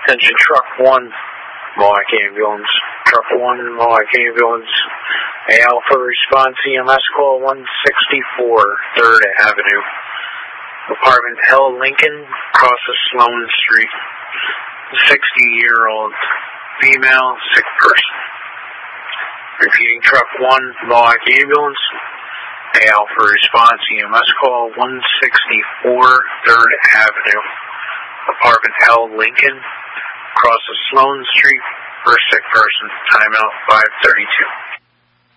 Attention Truck 1, Mohawk Ambulance. Truck 1, Mohawk Ambulance. Alpha Response EMS call 164, 3rd Avenue. Apartment L, Lincoln, across of Sloan Street. 60-year-old female, sick person. Repeating, Truck 1, Mohawk Ambulance. Alpha Response EMS call 164, 3rd Avenue. Apartment L, Lincoln, across of Sloan Street, for a sick person. Timeout 5:32.